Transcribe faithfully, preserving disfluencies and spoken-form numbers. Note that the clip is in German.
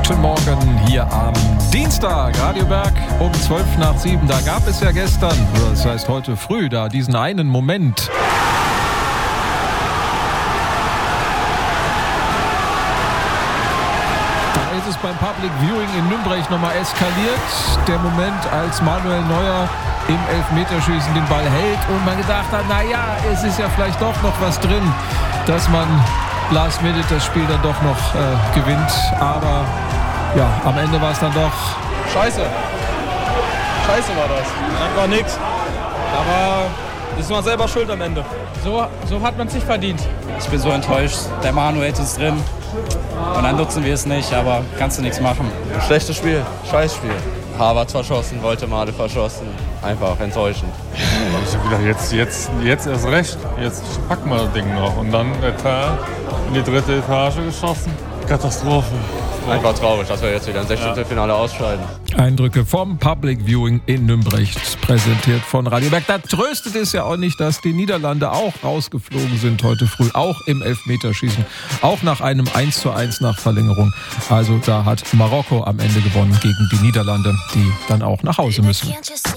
Guten Morgen hier am Dienstag, Radio Berg um zwölf nach sieben. Da gab es ja gestern, oder das heißt heute früh, da diesen einen Moment. Da ist es beim Public Viewing in Nümbrecht nochmal eskaliert. Der Moment, als Manuel Neuer im Elfmeterschießen den Ball hält und man gedacht hat, naja, es ist ja vielleicht doch noch was drin, dass man last minute das Spiel dann doch noch äh, gewinnt. Aber ja, am Ende war es dann doch... Scheiße. Scheiße war das. Das war nix. Aber ist man selber schuld am Ende. So, so hat man es nicht verdient. Ich bin so enttäuscht. Der Manuel ist drin. Und dann nutzen wir es nicht, aber kannst du nichts machen. Schlechtes Spiel. Scheißspiel. Havertz verschossen, Woltemade verschossen. Einfach enttäuschend. Ich hab gedacht, jetzt, jetzt, jetzt erst recht. Jetzt packen wir das Ding noch. Und dann Etat in die dritte Etage geschossen. Katastrophe. Einfach traurig, dass wir jetzt wieder im Sechzehntelfinale ausscheiden. Eindrücke vom Public Viewing in Nümbrecht, präsentiert von Radio Berg. Da tröstet es ja auch nicht, dass die Niederlande auch rausgeflogen sind heute früh, auch im Elfmeterschießen, auch nach einem eins zu eins nach Verlängerung. Also da hat Marokko am Ende gewonnen gegen die Niederlande, die dann auch nach Hause müssen.